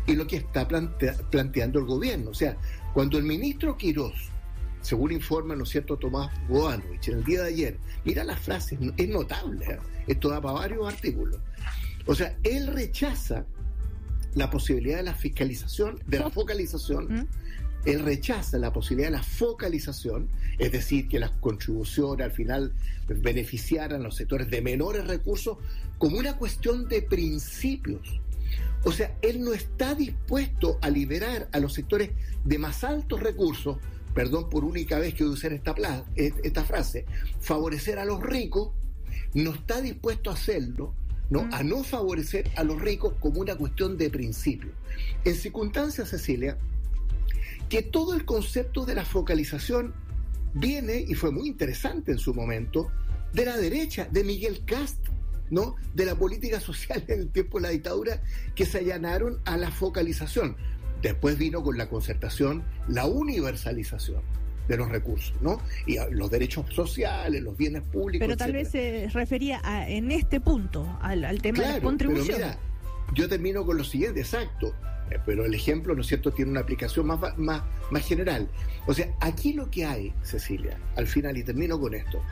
y lo que está planteando el gobierno. O sea, cuando el ministro Quirós, según informa, ¿no es cierto?, Tomás Bodanovich, en el día de ayer, mira las frases, es notable, ¿eh? Esto da para varios artículos. O sea, él rechaza la posibilidad de la fiscalización, de la focalización. Él rechaza la posibilidad de la focalización, es decir, que las contribuciones al final beneficiaran a los sectores de menores recursos, como una cuestión de principios. O sea, él no está dispuesto a liberar a los sectores de más altos recursos, perdón por única vez que voy a usar esta frase, favorecer a los ricos, no está dispuesto a hacerlo, ¿no? A no favorecer a los ricos como una cuestión de principio. En circunstancias, Cecilia, que todo el concepto de la focalización viene, y fue muy interesante en su momento, de la derecha, de Miguel Kast, ¿no? De la política social en el tiempo de la dictadura, que se allanaron a la focalización. Después vino con la concertación la universalización de los recursos, ¿no? Y los derechos sociales, los bienes públicos. Pero tal vez se refería en este punto al tema de la contribución. Pero mira, yo termino con lo siguiente, exacto. Pero el ejemplo, ¿no es cierto?, tiene una aplicación más general. O sea, aquí lo que hay, Cecilia, al final, y termino con esto,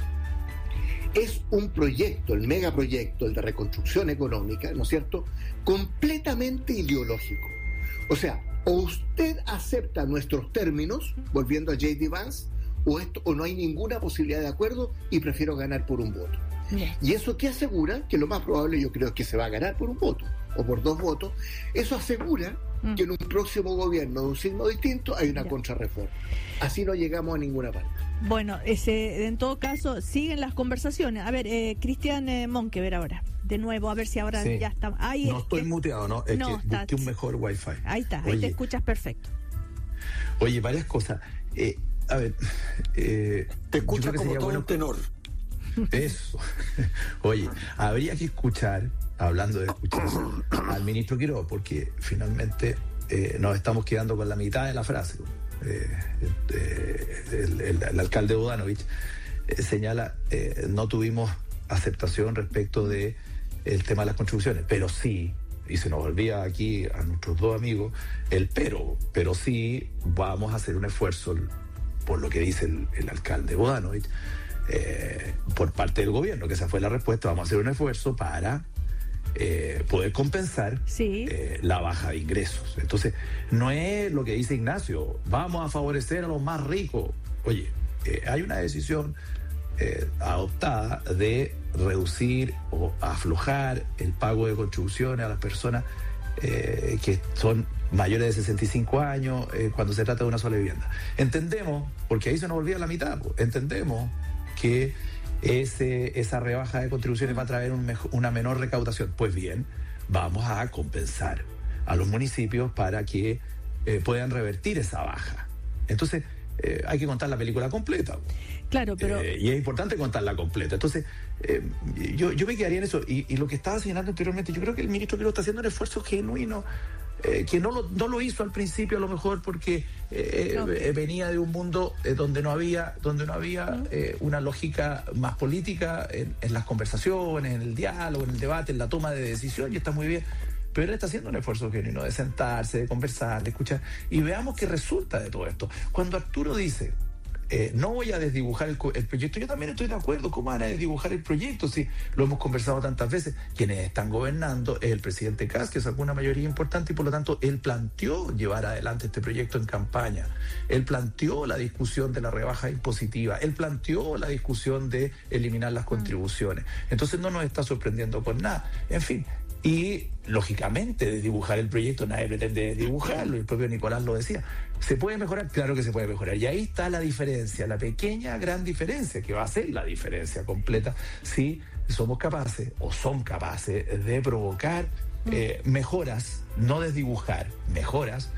es un proyecto, el megaproyecto, el de reconstrucción económica, ¿no es cierto?, completamente ideológico. O sea, o usted acepta nuestros términos, volviendo a J.D. Vance, o no hay ninguna posibilidad de acuerdo y prefiero ganar por un voto. Bien. Y eso que asegura, que lo más probable yo creo que se va a ganar por un voto, o por 2 votos, eso asegura que en un próximo gobierno de un signo distinto hay una contrarreforma. Así no llegamos a ninguna parte. Bueno, en todo caso, siguen las conversaciones. A ver, Cristian Monkever ahora, de nuevo, a ver si ahora ya está. Ahí no estoy muteado, ¿no? Es que busqué un mejor wifi. Ahí está, ahí te escuchas perfecto. Oye, varias cosas. A ver, te escuchas como todo un tenor. Eso. Oye, habría que escuchar, hablando de escuchar, al ministro Quirós, porque finalmente nos estamos quedando con la mitad de la frase. El alcalde Bodanovich señala, no tuvimos aceptación respecto de el tema de las contribuciones, pero sí, y se nos olvida aquí a nuestros 2 amigos, pero sí vamos a hacer un esfuerzo, por lo que dice el alcalde Bodanovich, por parte del gobierno, que esa fue la respuesta, vamos a hacer un esfuerzo para poder compensar la baja de ingresos. Entonces, no es lo que dice Ignacio, vamos a favorecer a los más ricos. Oye, hay una decisión adoptada de reducir o aflojar el pago de contribuciones a las personas que son mayores de 65 años cuando se trata de una sola vivienda. Entendemos, porque ahí se nos olvida la mitad, entendemos que esa rebaja de contribuciones va a traer una menor recaudación. Pues bien, vamos a compensar a los municipios para que puedan revertir esa baja. Entonces, hay que contar la película completa. Claro, pero... y es importante contarla completa. Entonces, yo me quedaría en eso. Y lo que estaba señalando anteriormente, yo creo que el ministro Quirós está haciendo un esfuerzo genuino, que no lo hizo al principio, a lo mejor porque venía de un mundo donde no había una lógica más política en las conversaciones, en el diálogo, en el debate, en la toma de decisión, y está muy bien. Pero él está haciendo un esfuerzo genuino de sentarse, de conversar, de escuchar, y veamos qué resulta de todo esto. Cuando Arturo dice, no voy a desdibujar el proyecto, yo también estoy de acuerdo. ¿Cómo van a desdibujar el proyecto? Si lo hemos conversado tantas veces. Quienes están gobernando es el presidente Kast, que sacó una mayoría importante, y por lo tanto él planteó llevar adelante este proyecto en campaña. Él planteó la discusión de la rebaja impositiva, él planteó la discusión de eliminar las contribuciones. Entonces no nos está sorprendiendo con nada. En fin. Y, lógicamente, desdibujar el proyecto, nadie pretende dibujarlo, el propio Nicolás lo decía. ¿Se puede mejorar? Claro que se puede mejorar. Y ahí está la diferencia, la pequeña, gran diferencia, que va a ser la diferencia completa si somos capaces, o son capaces, de provocar mejoras, no desdibujar, mejoras,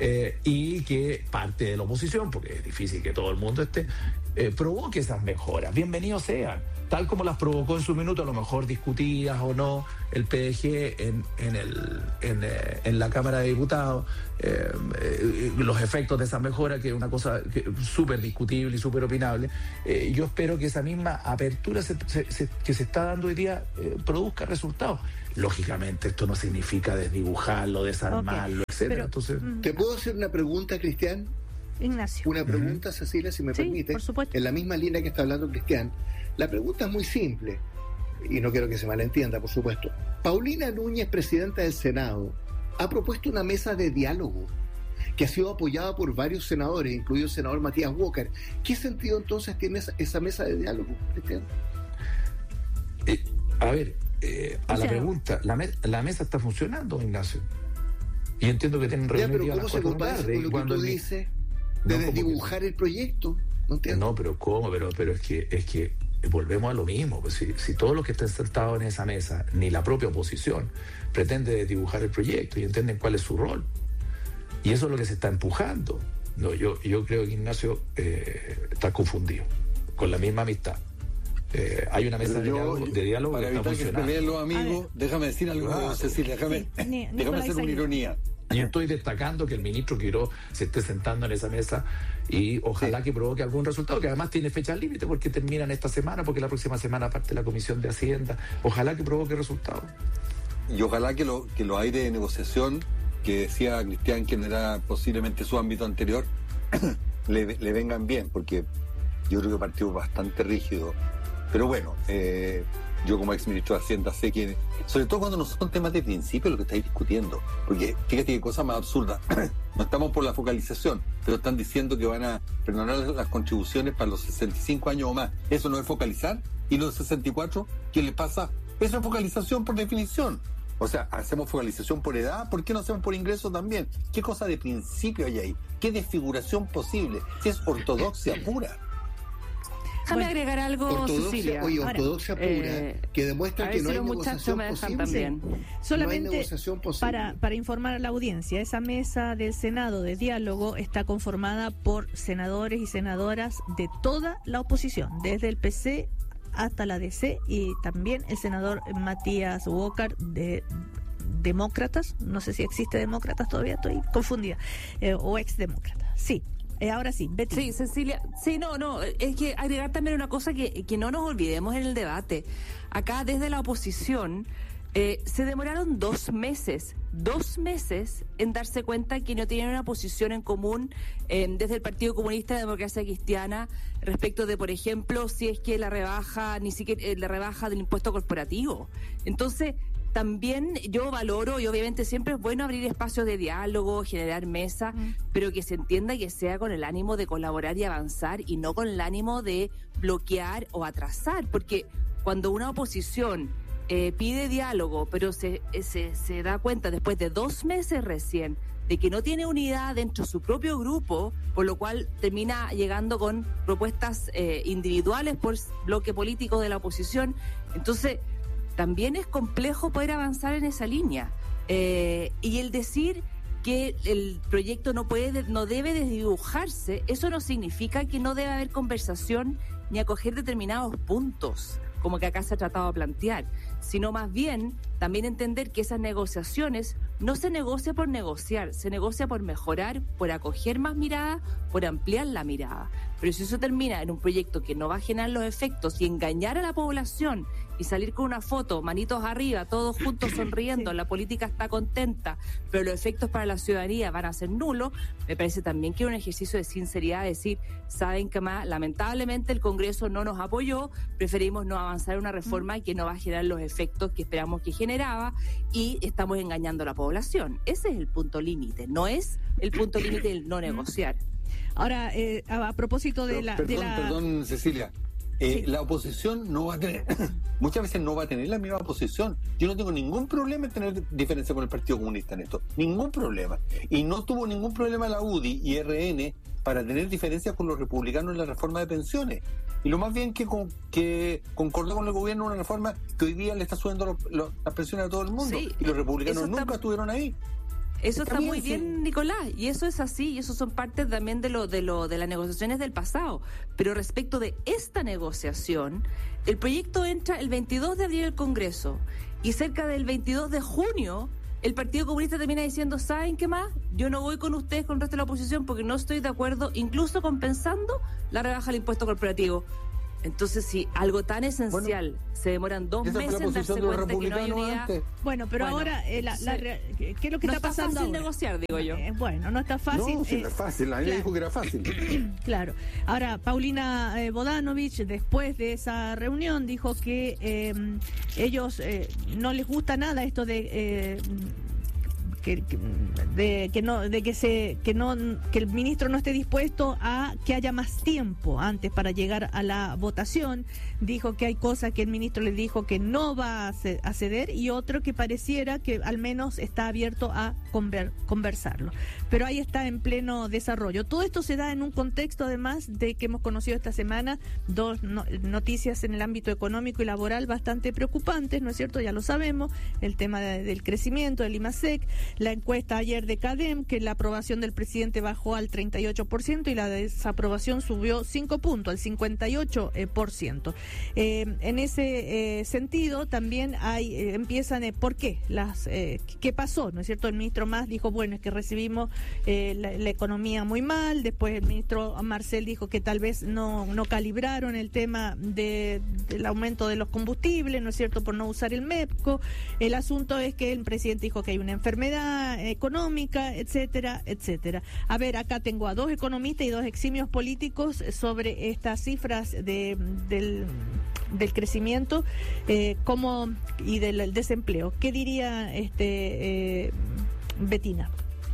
y que parte de la oposición, porque es difícil que todo el mundo esté, provoque esas mejoras. Bienvenidos sean, tal como las provocó en su minuto, a lo mejor discutidas o no, el PDG en la Cámara de Diputados, los efectos de esas mejoras, que es una cosa súper discutible y súper opinable. Yo espero que esa misma apertura que se está dando hoy día produzca resultados. lógicamente esto no significa desdibujarlo, desarmarlo, etcétera. Entonces, ¿te puedo hacer una pregunta, Cristian? Ignacio. Una pregunta, Cecilia, si me permite. Por supuesto. En la misma línea que está hablando Cristian. La pregunta es muy simple, y no quiero que se malentienda, por supuesto. Paulina Núñez, presidenta del Senado, ha propuesto una mesa de diálogo que ha sido apoyada por varios senadores, incluido el senador Matías Walker. ¿Qué sentido entonces tiene esa mesa de diálogo, Cristian? La pregunta, la mesa está funcionando, Ignacio. Y entiendo que tienen reunión. Pero ¿cómo se compara con lo que tú dices de desdibujar el proyecto? No entiendo. No, pero ¿cómo? Pero es que volvemos a lo mismo. Pues si todos los que están sentados en esa mesa, ni la propia oposición, pretende desdibujar el proyecto y entienden cuál es su rol. Y eso es lo que se está empujando. No, yo creo que Ignacio está confundido con la misma amistad. Hay una mesa de diálogo para que está evitar que se peleen los amigos, déjame decir algo, Cecilia, déjame hacer una ironía. Yo estoy destacando que el ministro Quirós se esté sentando en esa mesa y ojalá que provoque algún resultado, que además tiene fecha límite porque terminan esta semana, porque la próxima semana parte la Comisión de Hacienda. Ojalá que provoque resultados. Y ojalá que los aires de negociación que decía Cristian, que no era posiblemente su ámbito anterior, le vengan bien, porque yo creo que partió bastante rígido. Pero bueno, yo como exministro de Hacienda sé que, sobre todo cuando no son temas de principio lo que estáis discutiendo, porque fíjate qué cosa más absurda, no estamos por la focalización, pero están diciendo que van a perdonar las contribuciones para los 65 años o más. ¿Eso no es focalizar? ¿Y los 64? ¿Qué les pasa? Eso es focalización por definición. O sea, hacemos focalización por edad, ¿por qué no hacemos por ingreso también? ¿Qué cosa de principio hay ahí? ¿Qué desfiguración posible? Si es ortodoxia pura. Déjame agregar algo, Cecilia. Oye, ortodoxia pura, que demuestra que no hay negociación posible. También. Solamente no hay negociación posible. Para informar a la audiencia, esa mesa del Senado de diálogo está conformada por senadores y senadoras de toda la oposición, desde el PC hasta la DC, y también el senador Matías Walker de Demócratas, no sé si existe Demócratas todavía, estoy confundida, o exdemócrata. Sí. Ahora sí, Betty. Sí, Cecilia. Sí, no, es que agregar también una cosa que no nos olvidemos en el debate. Acá desde la oposición se demoraron 2 meses en darse cuenta que no tenían una posición en común desde el Partido Comunista de Democracia Cristiana respecto de, por ejemplo, si es que la rebaja del impuesto corporativo. Entonces, también yo valoro, y obviamente siempre es bueno abrir espacios de diálogo, generar mesa, pero que se entienda que sea con el ánimo de colaborar y avanzar y no con el ánimo de bloquear o atrasar, porque cuando una oposición pide diálogo, pero se da cuenta después de 2 meses recién de que no tiene unidad dentro de su propio grupo, por lo cual termina llegando con propuestas individuales por bloque político de la oposición, entonces también es complejo poder avanzar en esa línea. Y el decir que el proyecto no debe desdibujarse, eso no significa que no debe haber conversación ni acoger determinados puntos, como que acá se ha tratado de plantear, sino más bien también entender que esas negociaciones no se negocia por negociar, se negocia por mejorar, por acoger más miradas, por ampliar la mirada. Pero si eso termina en un proyecto que no va a generar los efectos y engañar a la población y salir con una foto, manitos arriba, todos juntos sonriendo, la política está contenta, pero los efectos para la ciudadanía van a ser nulos, me parece también que es un ejercicio de sinceridad, decir, saben que más, lamentablemente el Congreso no nos apoyó, preferimos no avanzar en una reforma que no va a generar los efectos que esperamos que generaba y estamos engañando a la población. Ese es el punto límite, no es el punto límite del no negociar. Ahora, a propósito de Perdón, Cecilia. Sí. La oposición no va a tener, muchas veces no va a tener la misma posición. Yo no tengo ningún problema en tener diferencia con el Partido Comunista en esto, ningún problema. Y no tuvo ningún problema la UDI y RN para tener diferencias con los republicanos en la reforma de pensiones. Y lo más bien que concordó con el gobierno una reforma que hoy día le está subiendo las pensiones a todo el mundo. Sí, y los republicanos nunca estuvieron ahí. Eso está muy bien, Nicolás, y eso es así, y eso son partes también de las negociaciones del pasado. Pero respecto de esta negociación, el proyecto entra el 22 de abril al Congreso, y cerca del 22 de junio, el Partido Comunista termina diciendo, ¿saben qué más? Yo no voy con ustedes, con el resto de la oposición, porque no estoy de acuerdo, incluso compensando la rebaja del impuesto corporativo. Entonces, si algo tan esencial se demoran 2 meses en darse cuenta que no hay unidad... Antes. Bueno, pero ahora, ¿qué es lo que está pasando ahora? No es fácil negociar, digo yo. Bueno, no está fácil. No, sí, no es fácil. A mí me dijo que era fácil. Claro. Ahora, Paulina Bodanovich, después de esa reunión, dijo que ellos no les gusta nada esto de... que el ministro no esté dispuesto a que haya más tiempo antes para llegar a la votación. Dijo que hay cosas que el ministro le dijo que no va a ceder y otro que pareciera que al menos está abierto a conversarlo. Pero ahí está en pleno desarrollo. Todo esto se da en un contexto, además, de que hemos conocido esta semana dos noticias en el ámbito económico y laboral bastante preocupantes, ¿no es cierto? Ya lo sabemos, el tema del crecimiento, del IMASEC, la encuesta ayer de CADEM, que la aprobación del presidente bajó al 38% y la desaprobación subió 5 puntos, al 58%. En ese sentido, también empiezan, ¿por qué? ¿Qué pasó? ¿No es cierto? El ministro Mas dijo, bueno, es que recibimos la economía muy mal. Después el ministro Marcel dijo que tal vez no calibraron el tema del aumento de los combustibles, ¿no es cierto?, por no usar el MEPCO. El asunto es que el presidente dijo que hay una enfermedad económica, etcétera, etcétera. A ver, acá tengo a 2 economistas y 2 eximios políticos sobre estas cifras del crecimiento y del desempleo. ¿Qué diría Betina?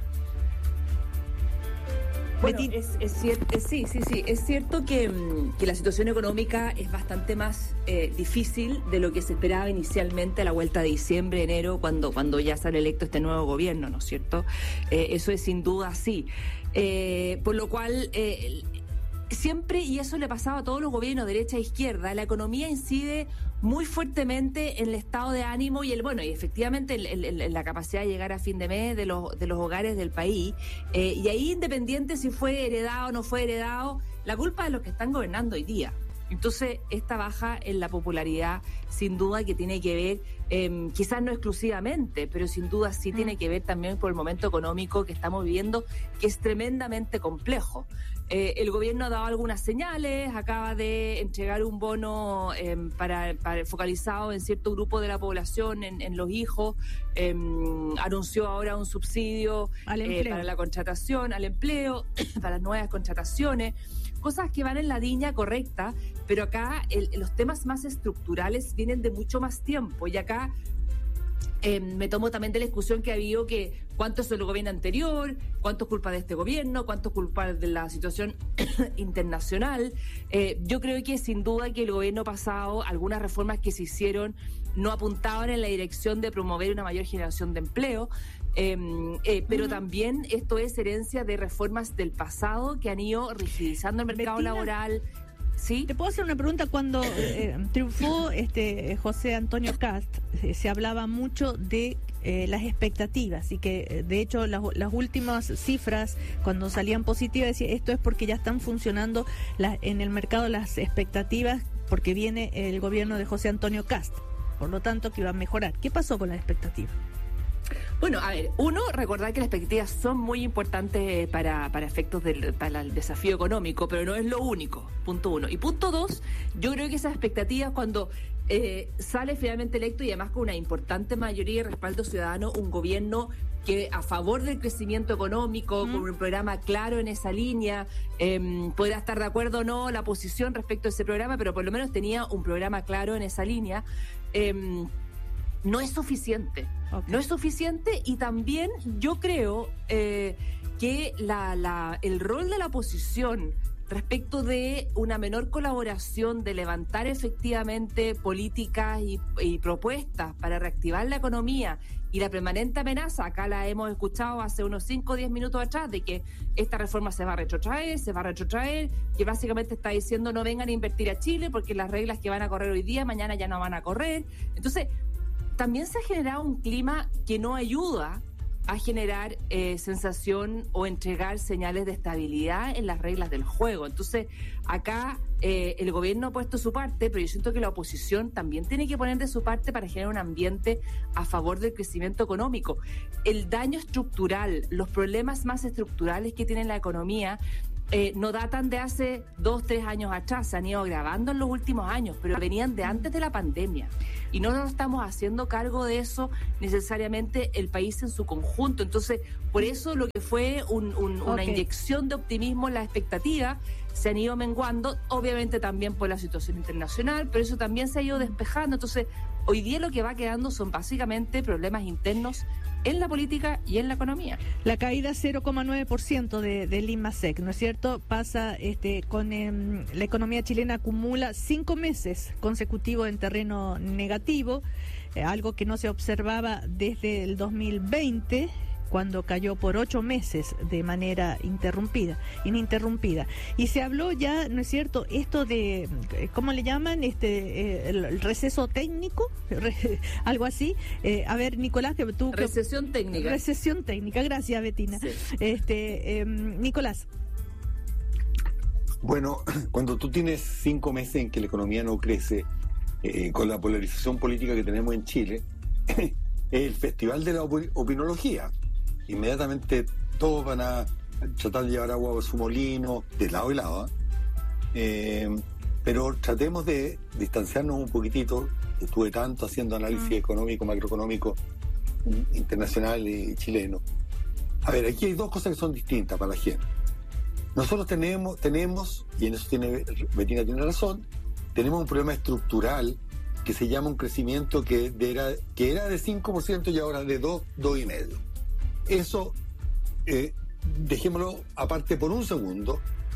Bueno, es cierto que la situación económica es bastante más difícil de lo que se esperaba inicialmente a la vuelta de diciembre, enero, cuando ya sale electo este nuevo gobierno, ¿no es cierto? Eso es sin duda así. Por lo cual... siempre, y eso le pasaba a todos los gobiernos, derecha e izquierda, la economía incide muy fuertemente en el estado de ánimo y y efectivamente en la capacidad de llegar a fin de mes de los hogares del país. Y ahí, independiente si fue heredado o no fue heredado, la culpa es de los que están gobernando hoy día. Entonces, esta baja en la popularidad, sin duda que tiene que ver, quizás no exclusivamente, pero sin duda sí tiene que ver también por el momento económico que estamos viviendo, que es tremendamente complejo. El gobierno ha dado algunas señales, acaba de entregar un bono para focalizado en cierto grupo de la población, en los hijos, anunció ahora un subsidio para la contratación, al empleo, para las nuevas contrataciones, cosas que van en la línea correcta, pero acá los temas más estructurales vienen de mucho más tiempo y acá me tomo también de la discusión que ha habido que cuánto es el gobierno anterior, cuánto es culpa de este gobierno, cuánto es culpa de la situación internacional. Yo creo que sin duda que el gobierno pasado, algunas reformas que se hicieron no apuntaban en la dirección de promover una mayor generación de empleo, pero también esto es herencia de reformas del pasado que han ido rigidizando el mercado laboral. ¿Sí? ¿Te puedo hacer una pregunta? Cuando triunfó José Antonio Cast, se hablaba mucho de las expectativas y que de hecho las últimas cifras cuando salían positivas decía esto es porque ya están funcionando en el mercado las expectativas porque viene el gobierno de José Antonio Cast, por lo tanto que iba a mejorar. ¿Qué pasó con las expectativas? Bueno, a ver, recordar que las expectativas son muy importantes para efectos para el desafío económico, pero no es lo único, punto 1. Y punto 2, yo creo que esas expectativas cuando sale finalmente electo y además con una importante mayoría y respaldo ciudadano, un gobierno que a favor del crecimiento económico, con un programa claro en esa línea, podrá estar de acuerdo o no la posición respecto a ese programa, pero por lo menos tenía un programa claro en esa línea. No es suficiente. Okay. No es suficiente y también yo creo que el rol de la oposición respecto de una menor colaboración, de levantar efectivamente políticas y propuestas para reactivar la economía y la permanente amenaza, acá la hemos escuchado hace unos 5 o 10 minutos atrás, de que esta reforma se va a retrotraer, que básicamente está diciendo no vengan a invertir a Chile porque las reglas que van a correr hoy día, mañana ya no van a correr. Entonces, también se ha generado un clima que no ayuda a generar sensación o entregar señales de estabilidad en las reglas del juego. Entonces, acá el gobierno ha puesto su parte, pero yo siento que la oposición también tiene que poner de su parte para generar un ambiente a favor del crecimiento económico. El daño estructural, los problemas más estructurales que tiene la economía, no datan de hace 2, 3 años atrás, se han ido agravando en los últimos años, pero venían de antes de la pandemia. Y no nos estamos haciendo cargo de eso necesariamente el país en su conjunto. Entonces, por eso lo que fue una inyección de optimismo en la expectativa se han ido menguando, obviamente también por la situación internacional, pero eso también se ha ido despejando. Entonces, hoy día lo que va quedando son básicamente problemas internos en la política y en la economía. La caída 0,9% del IMASEC, ¿no es cierto? Pasa con la economía chilena acumula 5 meses consecutivos en terreno negativo, algo que no se observaba desde el 2020, cuando cayó por 8 meses de manera ininterrumpida. Y se habló ya, ¿no es cierto?, esto de, ¿cómo le llaman? El receso técnico, algo así. A ver, Nicolás, que tú... Recesión técnica. Recesión técnica, gracias, Betina. Sí. Nicolás. Bueno, cuando tú tienes 5 meses en que la economía no crece, con la polarización política que tenemos en Chile, el festival de la opinología. Inmediatamente todos van a tratar de llevar agua a su molino, de lado y lado. Pero tratemos de distanciarnos un poquitito. Estuve tanto haciendo análisis económico, macroeconómico, internacional y chileno. A ver, aquí hay 2 cosas que son distintas para la gente. Nosotros tenemos, y en eso Betina tiene razón, tenemos un problema estructural que se llama un crecimiento que era de 5% y ahora de 2,5%. Eso, dejémoslo aparte por un segundo,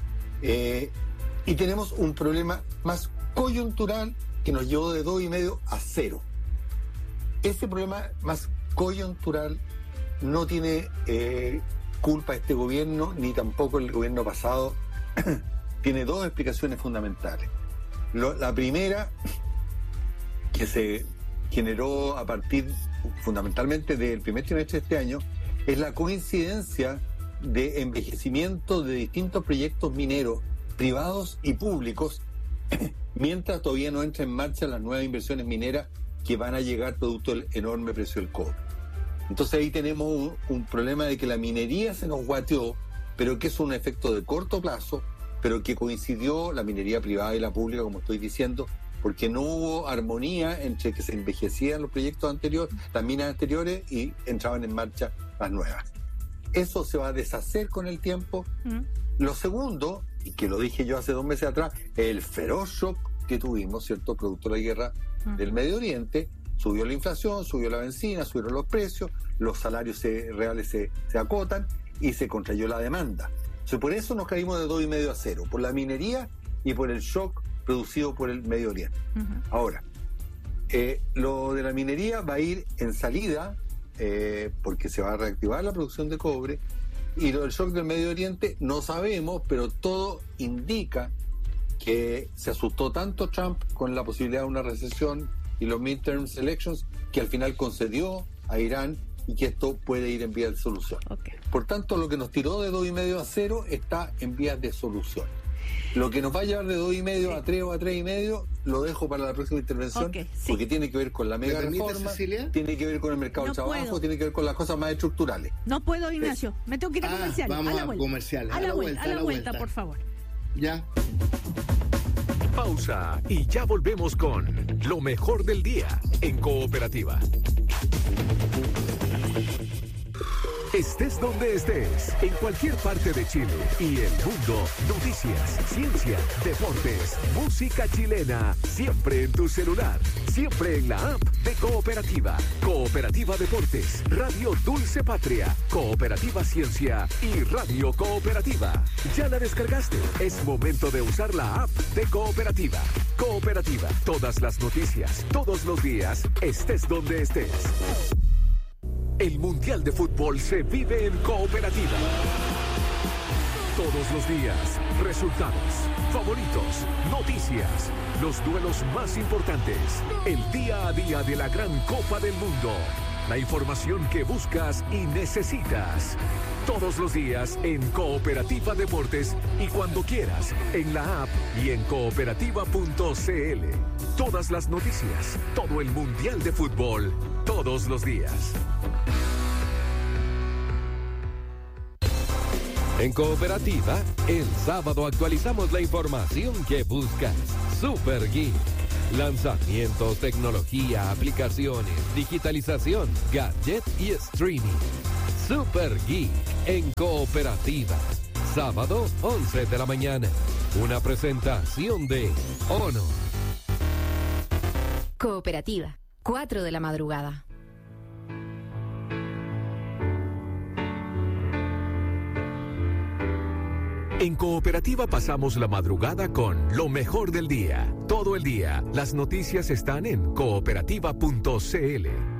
y tenemos un problema más coyuntural que nos llevó de 2,5 a 0. Ese problema más coyuntural no tiene culpa este gobierno, ni tampoco el gobierno pasado. Tiene 2 explicaciones fundamentales. La primera, que se generó a partir fundamentalmente del primer trimestre de este año, es la coincidencia de envejecimiento de distintos proyectos mineros privados y públicos mientras todavía no entra en marcha las nuevas inversiones mineras que van a llegar producto del enorme precio del cobre. Entonces ahí tenemos un problema de que la minería se nos guateó, pero que es un efecto de corto plazo, pero que coincidió la minería privada y la pública, como estoy diciendo, porque no hubo armonía entre que se envejecían los proyectos anteriores, las minas anteriores, y entraban en marcha las nuevas. Eso se va a deshacer con el tiempo. Lo segundo, y que lo dije yo hace 2 meses atrás, el feroz shock que tuvimos, ¿cierto?, producto de la guerra del Medio Oriente. Subió la inflación, subió la benzina, subieron los precios, los salarios reales se acotan y se contrayó la demanda. Entonces, por eso nos caímos de 2,5 a 0, por la minería y por el shock producido por el Medio Oriente. Ahora, lo de la minería va a ir en salida, porque se va a reactivar la producción de cobre, y lo del shock del Medio Oriente no sabemos, pero todo indica que se asustó tanto Trump con la posibilidad de una recesión y los midterms elections, que al final concedió a Irán, y que esto puede ir en vías de solución. Por tanto, lo que nos tiró de 2,5 a 0 está en vías de solución. Lo que nos va a llevar de 2,5 a 3 o a 3,5 lo dejo para la próxima intervención, porque tiene que ver con la mega reforma, tiene que ver con el mercado de trabajo, tiene que ver con las cosas más estructurales. No puedo, Ignacio, me tengo que ir a comerciales. Vamos a comerciales. A la vuelta, por favor. Ya. Pausa y ya volvemos con lo mejor del día en Cooperativa. Estés donde estés, en cualquier parte de Chile y el mundo, noticias, ciencia, deportes, música chilena, siempre en tu celular, siempre en la app de Cooperativa. Cooperativa Deportes, Radio Dulce Patria, Cooperativa Ciencia y Radio Cooperativa. ¿Ya la descargaste? Es momento de usar la app de Cooperativa. Cooperativa, todas las noticias, todos los días, estés donde estés. El Mundial de Fútbol se vive en Cooperativa. Todos los días, resultados, favoritos, noticias, los duelos más importantes, el día a día de la gran Copa del Mundo, la información que buscas y necesitas. Todos los días en Cooperativa Deportes y cuando quieras, en la app y en cooperativa.cl. Todas las noticias, todo el Mundial de Fútbol, todos los días. En Cooperativa, el sábado actualizamos la información que buscas. Super Geek. Lanzamientos, tecnología, aplicaciones, digitalización, gadget y streaming. Super Geek en Cooperativa. Sábado, 11 de la mañana. Una presentación de Honor. Cooperativa, 4 de la madrugada. En Cooperativa pasamos la madrugada con lo mejor del día. Todo el día, las noticias están en cooperativa.cl.